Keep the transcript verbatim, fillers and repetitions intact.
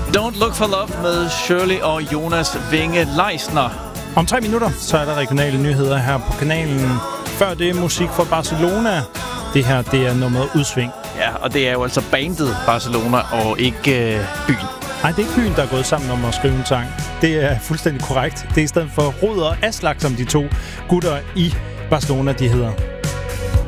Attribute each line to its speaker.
Speaker 1: Don't Look for Love med Shirley og Jonas Winge Leisner.
Speaker 2: Om tre minutter, så er der regionale nyheder her på kanalen. Før det er musik fra Barcelona. Det her, det er nummeret Udsving.
Speaker 1: Ja, og det er jo altså bandet Barcelona og ikke øh, byen.
Speaker 2: Nej, det er ikke byen, der er gået sammen om at skrive en sang. Det er fuldstændig korrekt. Det er i stedet for Rod og Aslak, som de to gutter i Barcelona, de hedder.